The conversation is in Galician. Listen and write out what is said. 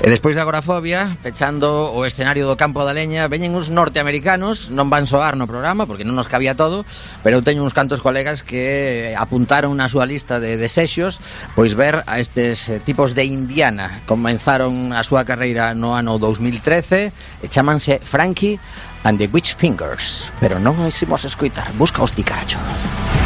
E despois da agorafobia, pechando o escenario do Campo da Leña, veñen uns norteamericanos, non van soar no programa porque non nos cabía todo, pero eu teño uns cantos colegas que apuntaron na súa lista de desexos pois ver a estes tipos de Indiana. Comenzaron a súa carreira no ano 2013 e chamanse Frankie and the Witch Fingers, pero non o hicimos escoitar. Busca os ti, caracho.